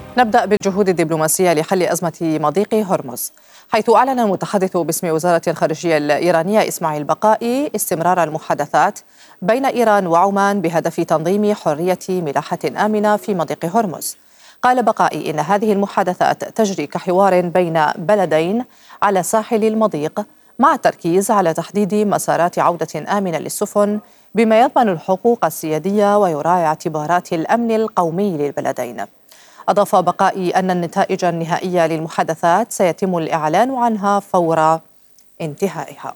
نبدأ بالجهود الدبلوماسية لحل أزمة مضيق هرمز، حيث أعلن المتحدث باسم وزارة الخارجية الإيرانية إسماعيل بقائي استمرار المحادثات بين إيران وعمان بهدف تنظيم حرية ملاحة آمنة في مضيق هرمز. قال بقائي إن هذه المحادثات تجري كحوار بين بلدين على ساحل المضيق، مع التركيز على تحديد مسارات عودة آمنة للسفن بما يضمن الحقوق السيادية ويراعي اعتبارات الأمن القومي للبلدين. أضاف بقائي أن النتائج النهائية للمحادثات سيتم الإعلان عنها فور انتهائها.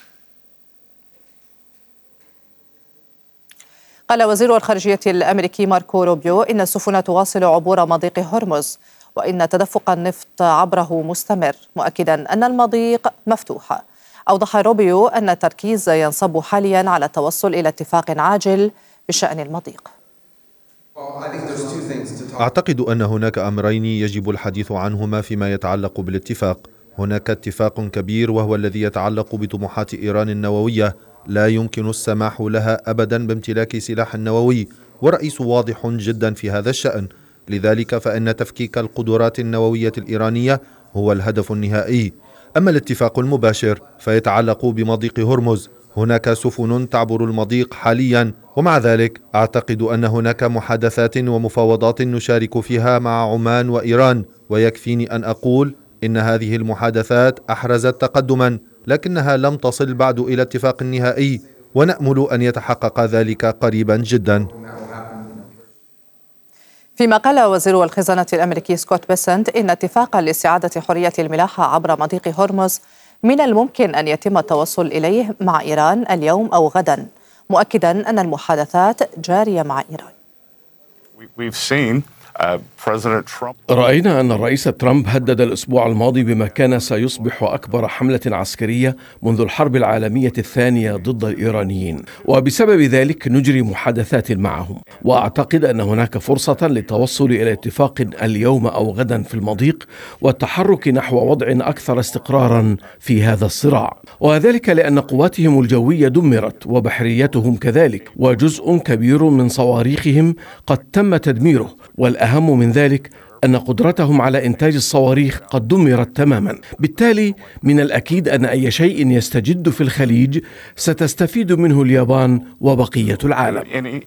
قال وزير الخارجية الأمريكي ماركو روبيو إن السفن تواصل عبور مضيق هرمز وإن تدفق النفط عبره مستمر، مؤكدا أن المضيق مفتوح. أوضح روبيو أن التركيز ينصب حاليا على التوصل إلى اتفاق عاجل بشأن المضيق. أعتقد أن هناك أمرين يجب الحديث عنهما فيما يتعلق بالاتفاق. هناك اتفاق كبير وهو الذي يتعلق بطموحات إيران النووية، لا يمكن السماح لها أبدا بامتلاك سلاح نووي، ورئيس واضح جدا في هذا الشأن. لذلك فإن تفكيك القدرات النووية الإيرانية هو الهدف النهائي. أما الاتفاق المباشر فيتعلق بمضيق هرمز. هناك سفن تعبر المضيق حاليا، ومع ذلك أعتقد أن هناك محادثات ومفاوضات نشارك فيها مع عمان وإيران، ويكفيني أن أقول إن هذه المحادثات أحرزت تقدما، لكنها لم تصل بعد إلى اتفاق نهائي، ونأمل أن يتحقق ذلك قريبا جدا. فيما قال وزير الخزانة الأمريكي سكوت بيسنت إن اتفاقا لاستعادة حرية الملاحة عبر مضيق هرمز من الممكن أن يتم التوصل إليه مع إيران اليوم أو غدا، مؤكدا أن المحادثات جارية مع إيران. رأينا أن الرئيس ترامب هدد الأسبوع الماضي بما كان سيصبح أكبر حملة عسكرية منذ الحرب العالمية الثانية ضد الإيرانيين، وبسبب ذلك نجري محادثات معهم. وأعتقد أن هناك فرصة للتوصل إلى اتفاق اليوم أو غدا في المضيق والتحرك نحو وضع أكثر استقرارا في هذا الصراع، وذلك لأن قواتهم الجوية دمرت وبحريتهم كذلك، وجزء كبير من صواريخهم قد تم تدميره، والأهم من ذلك أن قدرتهم على إنتاج الصواريخ قد دمرت تماما. بالتالي من الأكيد أن أي شيء يستجد في الخليج ستستفيد منه اليابان وبقية العالم.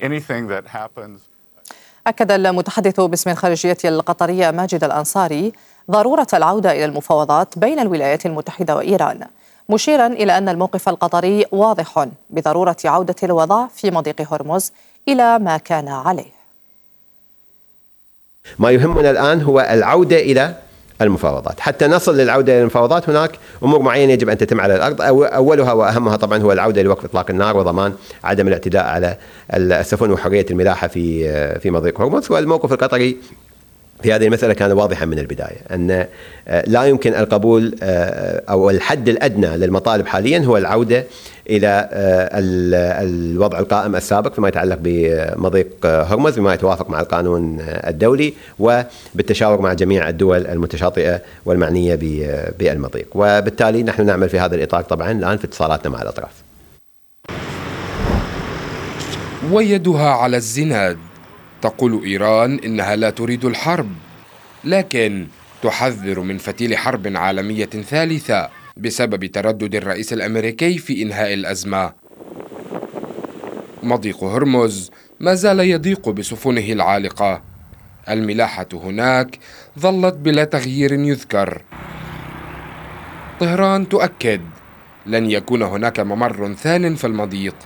أكد المتحدث باسم الخارجية القطرية ماجد الأنصاري ضرورة العودة إلى المفاوضات بين الولايات المتحدة وإيران، مشيرا إلى أن الموقف القطري واضح بضرورة عودة الوضع في مضيق هرمز إلى ما كان عليه. ما يهمنا الآن هو العودة إلى المفاوضات. حتى نصل للعودة إلى المفاوضات هناك أمور معينة يجب أن تتم على الأرض، أولها وأهمها طبعا هو العودة لوقف إطلاق النار وضمان عدم الاعتداء على السفن وحرية الملاحة في مضيق هرمز. والموقف القطري في هذه المسألة كان واضحا من البداية أن لا يمكن القبول أو الحد الأدنى للمطالب حاليا هو العودة إلى الوضع القائم السابق فيما يتعلق بمضيق هرمز بما يتوافق مع القانون الدولي وبالتشاور مع جميع الدول المتشاطئة والمعنية بالمضيق. وبالتالي نحن نعمل في هذا الإطار طبعا الآن في اتصالاتنا مع الأطراف. ويدها على الزناد. تقول إيران إنها لا تريد الحرب، لكن تحذر من فتيل حرب عالمية ثالثة بسبب تردد الرئيس الأمريكي في إنهاء الأزمة. مضيق هرمز ما زال يضيق بسفنه العالقة. الملاحة هناك ظلت بلا تغيير يذكر. طهران تؤكد لن يكون هناك ممر ثان في المضيق.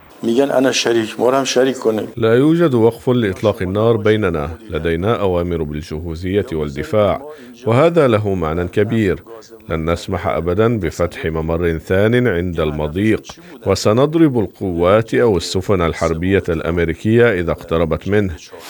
لا يوجد وقف لإطلاق النار بيننا، لدينا أوامر بالجهوزية والدفاع، وهذا له معنى كبير. لن نسمح أبدا بفتح ممر ثان عند المضيق، وسنضرب القوات أو السفن الحربية الأمريكية إذا اقتربت منه.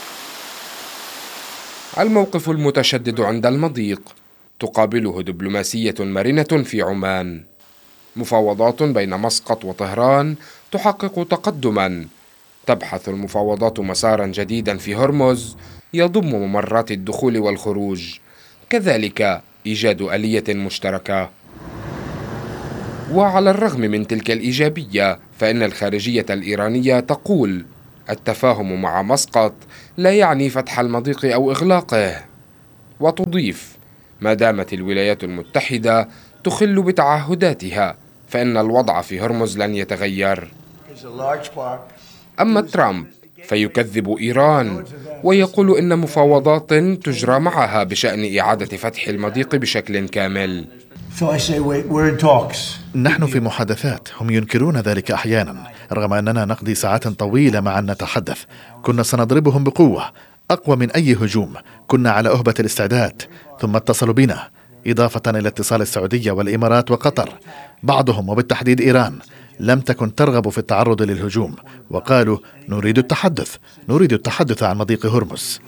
الموقف المتشدد عند المضيق تقابله دبلوماسية مرنة في عمان. مفاوضات بين مسقط وطهران تحقق تقدما. تبحث المفاوضات مسارا جديدا في هرمز يضم ممرات الدخول والخروج، كذلك إيجاد آلية مشتركة. وعلى الرغم من تلك الإيجابية فإن الخارجية الإيرانية تقول التفاهم مع مسقط لا يعني فتح المضيق أو إغلاقه. وتضيف: ما دامت الولايات المتحدة تخل بتعهداتها فإن الوضع في هرمز لن يتغير. أما ترامب فيكذب إيران ويقول إن مفاوضات تجرى معها بشأن إعادة فتح المضيق بشكل كامل. نحن في محادثات، هم ينكرون ذلك أحيانا، رغم أننا نقضي ساعات طويلة معا نتحدث. كنا سنضربهم بقوة أقوى من أي هجوم، كنا على أهبة الاستعداد، ثم اتصلوا بنا، إضافة إلى اتصال السعودية والإمارات وقطر. بعضهم وبالتحديد إيران لم تكن ترغب في التعرض للهجوم، وقالوا نريد التحدث عن مضيق هرمز.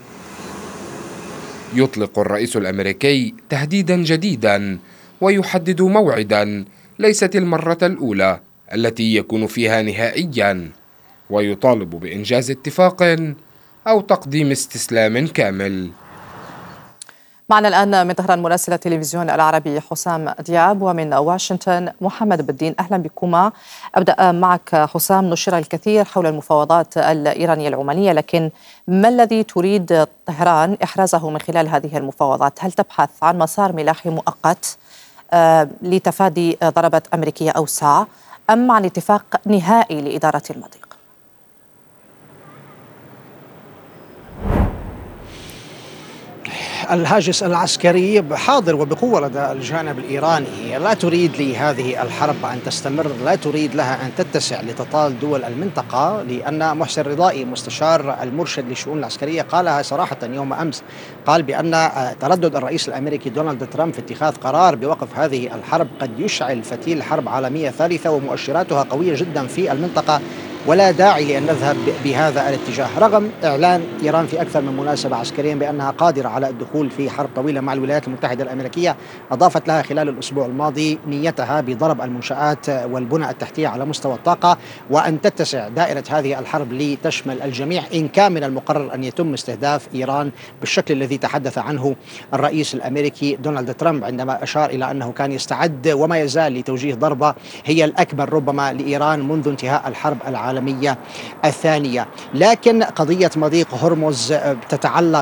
يطلق الرئيس الأمريكي تهديدا جديدا ويحدد موعدا ليست المرة الأولى التي يكون فيها نهائيا، ويطالب بإنجاز اتفاق أو تقديم استسلام كامل. معنا الآن من طهران مراسل التلفزيون العربي حسام دياب، ومن واشنطن محمد بالدين. أهلا بكما. أبدأ معك حسام. نشر الكثير حول المفاوضات الإيرانية العمانية، لكن ما الذي تريد طهران إحرازه من خلال هذه المفاوضات؟ هل تبحث عن مسار ملاحي مؤقت لتفادي ضربة أمريكية أوسع، أم عن اتفاق نهائي لإدارة المضيق؟ الهاجس العسكري حاضر وبقوة لدى الجانب الإيراني. لا تريد لهذه الحرب أن تستمر، لا تريد لها أن تتسع لتطال دول المنطقة، لأن محسن رضائي مستشار المرشد للشؤون العسكرية قالها صراحة يوم أمس. قال بأن تردد الرئيس الأمريكي دونالد ترامب في اتخاذ قرار بوقف هذه الحرب قد يشعل فتيل حرب عالمية ثالثة ومؤشراتها قوية جدا في المنطقة، ولا داعي لأن نذهب بهذا الاتجاه، رغم إعلان إيران في أكثر من مناسبة عسكريا بأنها قادرة على الدخول في حرب طويلة مع الولايات المتحدة الأمريكية. أضافت لها خلال الأسبوع الماضي نيتها بضرب المنشآت والبنى التحتية على مستوى الطاقة، وأن تتسع دائرة هذه الحرب لتشمل الجميع، إن كان من المقرر أن يتم استهداف إيران بالشكل الذي تحدث عنه الرئيس الأمريكي دونالد ترامب عندما أشار إلى أنه كان يستعد وما يزال لتوجيه ضربة هي الأكبر ربما لإيران منذ انتهاء الحرب العالمية الثانية. لكن قضية مضيق هرمز تتعلق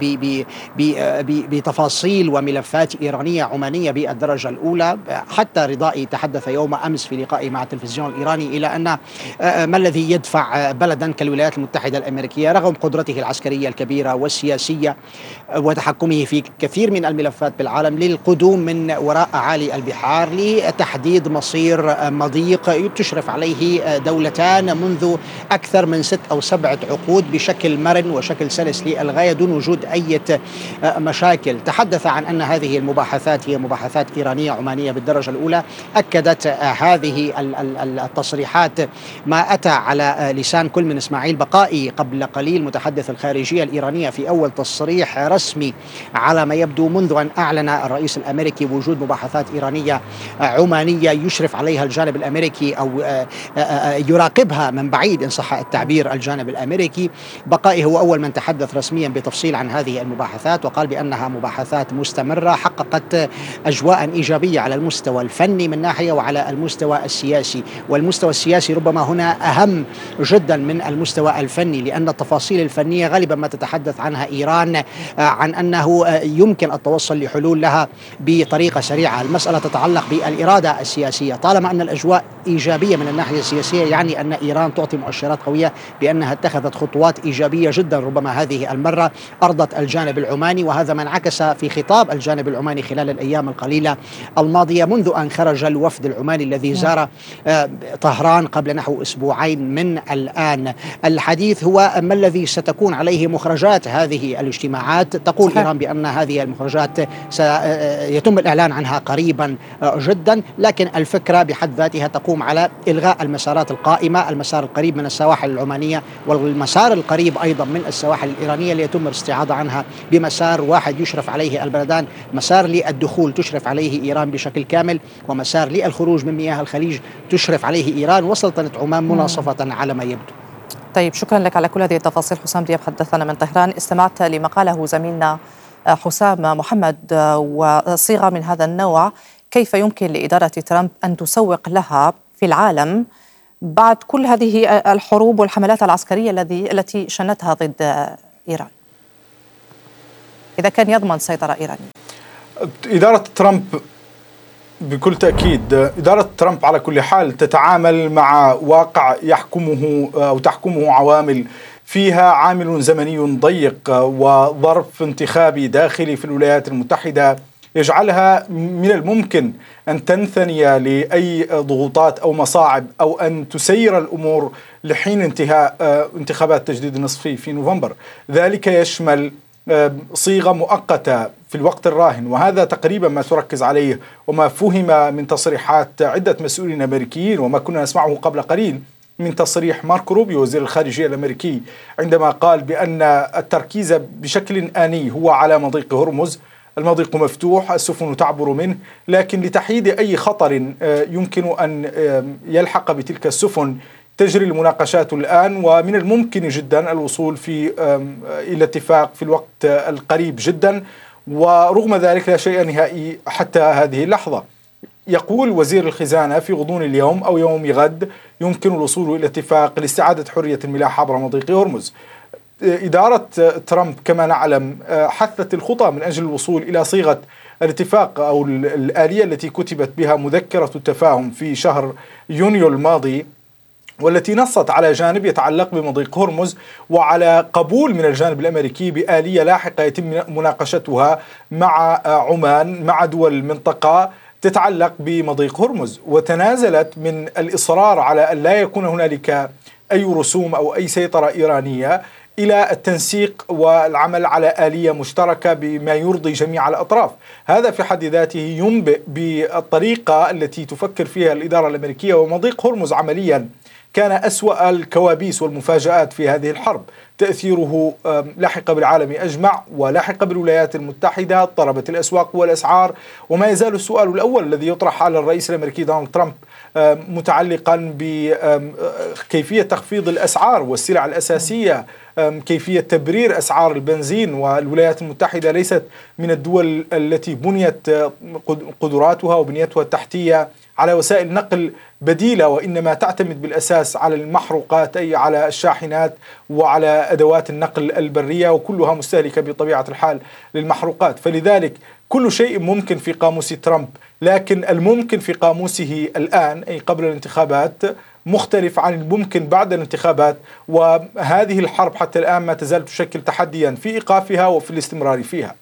بتفاصيل وملفات إيرانية عمانية بالدرجة الأولى. حتى رضائي تحدث يوم أمس في لقائه مع التلفزيون الإيراني إلى أن ما الذي يدفع بلدا كالولايات المتحدة الأمريكية رغم قدرته العسكرية الكبيرة والسياسية وتحكمه في كثير من الملفات بالعالم للقدوم من وراء أعالي البحار لتحديد مصير مضيق تشرف عليه دولتان منذ أكثر من 6 أو 7 عقود بشكل مرن وشكل سلس للغاية دون وجود أي مشاكل. تحدث عن أن هذه المباحثات هي مباحثات إيرانية عمانية بالدرجة الأولى. أكدت هذه التصريحات ما أتى على لسان كل من إسماعيل بقائي قبل قليل متحدث الخارجية الإيرانية في أول تصريح رسمي على ما يبدو منذ أن أعلن الرئيس الأمريكي وجود مباحثات إيرانية عمانية يشرف عليها الجانب الأمريكي أو يراقبها من بعيد إن صح التعبير الجانب الأمريكي. بقائي هو أول من تحدث رسميا بتفصيل عن هذه المباحثات، وقال بأنها مباحثات مستمرة حققت أجواء إيجابية على المستوى الفني من ناحية وعلى المستوى السياسي. والمستوى السياسي ربما هنا أهم جدا من المستوى الفني، لأن التفاصيل الفنية غالبا ما تتحدث عنها إيران عن أنه يمكن التوصل لحلول لها بطريقة سريعة. المسألة تتعلق بالإرادة السياسية. طالما أن الأجواء إيجابية من الناحية السياسية يعني أن إيران تعطي مؤشرات قوية بأنها اتخذت خطوات إيجابية جدا ربما هذه المرة أرضت الجانب العماني، وهذا ما انعكس في خطاب الجانب العماني خلال الأيام القليلة الماضية منذ أن خرج الوفد العماني الذي زار طهران قبل نحو 2 أسبوع من الآن. الحديث هو ما الذي ستكون عليه مخرجات هذه الاجتماعات. تقول إيران بأن هذه المخرجات سيتم الإعلان عنها قريبا جدا، لكن الفكرة بحد ذاتها تقوم على إلغاء المسارات القائمة، المسار القريب من السواحل العمانية والمسار القريب أيضا من السواحل الإيرانية ليتم الاستعاضة عنها بمسار واحد يشرف عليه البلدان، مسار للدخول تشرف عليه إيران بشكل كامل، ومسار للخروج من مياه الخليج تشرف عليه إيران وسلطنة عمان مناصفة على ما يبدو. طيب، شكرا لك على كل هذه التفاصيل حسام دياب، حدثنا من طهران. استمعت لما قاله زميلنا حسام محمد، وصيغة من هذا النوع كيف يمكن لإدارة ترامب أن تسوق لها في العالم بعد كل هذه الحروب والحملات العسكرية التي شنتها ضد إيران. إذا كان يضمن سيطرة إيرانية؟ إدارة ترامب بكل تأكيد، إدارة ترامب على كل حال تتعامل مع واقع يحكمه أو تحكمه عوامل فيها عامل زمني ضيق وظرف انتخابي داخلي في الولايات المتحدة يجعلها من الممكن أن تنثني لأي ضغوطات أو مصاعب أو أن تسير الأمور لحين انتهاء انتخابات التجديد النصفي في نوفمبر. ذلك يشمل صيغة مؤقتة في الوقت الراهن، وهذا تقريبا ما تركز عليه وما فهم من تصريحات عدة مسؤولين أمريكيين، وما كنا نسمعه قبل قليل من تصريح ماركو روبيو وزير الخارجية الأمريكي عندما قال بأن التركيز بشكل آني هو على مضيق هرمز. المضيق مفتوح، السفن تعبر منه، لكن لتحييد أي خطر يمكن أن يلحق بتلك السفن تجري المناقشات الآن، ومن الممكن جدا الوصول إلى اتفاق في الوقت القريب جدا، ورغم ذلك لا شيء نهائي حتى هذه اللحظة. يقول وزير الخزانة في غضون اليوم أو يوم غد يمكن الوصول إلى اتفاق لاستعادة حرية الملاحة عبر مضيق هرمز. إدارة ترامب كما نعلم حثت الخطى من أجل الوصول إلى صيغة الاتفاق أو الآلية التي كتبت بها مذكرة التفاهم في شهر يونيو الماضي، والتي نصت على جانب يتعلق بمضيق هرمز وعلى قبول من الجانب الأمريكي بآلية لاحقة يتم مناقشتها مع عمان مع دول المنطقة تتعلق بمضيق هرمز. وتنازلت من الإصرار على أن لا يكون هنالك أي رسوم أو أي سيطرة إيرانية إلى التنسيق والعمل على آلية مشتركة بما يرضي جميع الأطراف. هذا في حد ذاته ينبئ بالطريقة التي تفكر فيها الإدارة الأمريكية. ومضيق هرمز عمليا كان أسوأ الكوابيس والمفاجآت في هذه الحرب، تأثيره لاحق بالعالم أجمع ولاحق بالولايات المتحدة، اضطربت الأسواق والأسعار. وما يزال السؤال الأول الذي يطرح على الرئيس الأمريكي دونالد ترامب متعلقا بكيفية تخفيض الأسعار والسلع الأساسية، كيفية تبرير أسعار البنزين. والولايات المتحدة ليست من الدول التي بنيت قدراتها وبنيتها التحتية على وسائل نقل بديلة، وإنما تعتمد بالأساس على المحروقات، أي على الشاحنات وعلى أدوات النقل البرية، وكلها مستهلكة بطبيعة الحال للمحروقات. فلذلك كل شيء ممكن في قاموس ترامب، لكن الممكن في قاموسه الآن أي قبل الانتخابات مختلف عن الممكن بعد الانتخابات. وهذه الحرب حتى الآن ما تزال تشكل تحديا في إيقافها وفي الاستمرار فيها.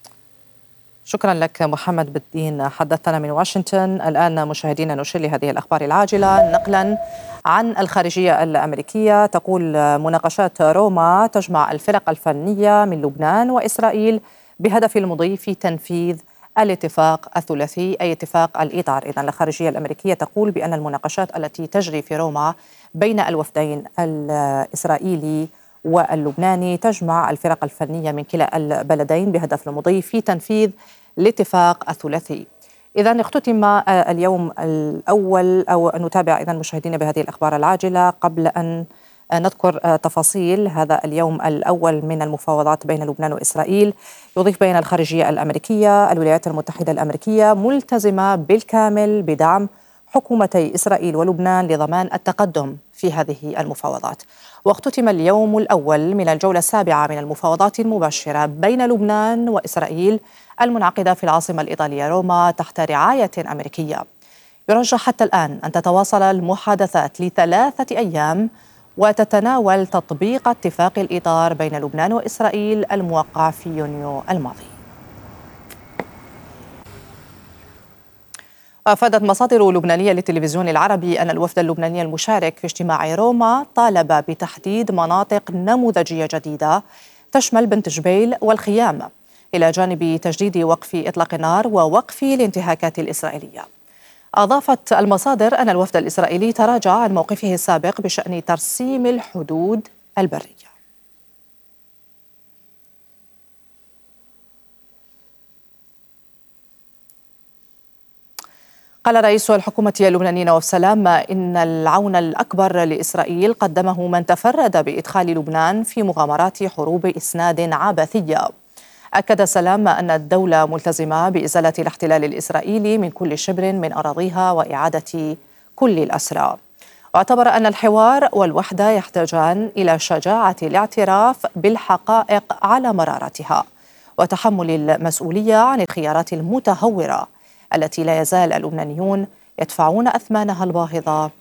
شكرا لك محمد بالدين، حدثنا من واشنطن. الآن مشاهدينا نشير لهذه الأخبار العاجلة نقلا عن الخارجية الأمريكية. تقول مناقشات روما تجمع الفرق الفنية من لبنان وإسرائيل بهدف المضي في تنفيذ الاتفاق الثلاثي أي اتفاق الإطار. إذن الخارجية الأمريكية تقول بأن المناقشات التي تجري في روما بين الوفدين الإسرائيلي واللبناني تجمع الفرق الفنية من كلا البلدين بهدف المضي في تنفيذ الاتفاق الثلاثي. إذن اختتم اليوم الأول أو نتابع إذن مشاهدينا بهذه الأخبار العاجلة قبل أن نذكر تفاصيل هذا اليوم الأول من المفاوضات بين لبنان وإسرائيل. يضيف بين الخارجية الأمريكية الولايات المتحدة الأمريكية ملتزمة بالكامل بدعم حكومتي إسرائيل ولبنان لضمان التقدم في هذه المفاوضات. واختتم اليوم الأول من الجولة السابعة من المفاوضات المباشرة بين لبنان وإسرائيل المنعقدة في العاصمة الإيطالية روما تحت رعاية أمريكية. يرجى حتى الآن أن تتواصل المحادثات ل3 أيام وتتناول تطبيق اتفاق الإطار بين لبنان وإسرائيل الموقع في يونيو الماضي. أفادت مصادر لبنانية للتلفزيون العربي أن الوفد اللبناني المشارك في اجتماع روما طالب بتحديد مناطق نموذجية جديدة تشمل بنت جبيل والخيام، إلى جانب تجديد وقف إطلاق النار ووقف الانتهاكات الإسرائيلية. أضافت المصادر أن الوفد الإسرائيلي تراجع عن موقفه السابق بشأن ترسيم الحدود البرية. قال رئيس الحكومة اللبنانية نواف سلام إن العون الأكبر لإسرائيل قدمه من تفرد بإدخال لبنان في مغامرات حروب إسناد عبثية. أكد سلام أن الدولة ملتزمة بإزالة الاحتلال الإسرائيلي من كل شبر من أراضيها وإعادة كل الأسرى. واعتبر أن الحوار والوحدة يحتاجان إلى شجاعة الاعتراف بالحقائق على مرارتها. وتحمل المسؤولية عن الخيارات المتهورة التي لا يزال اللبنانيون يدفعون أثمانها الباهظة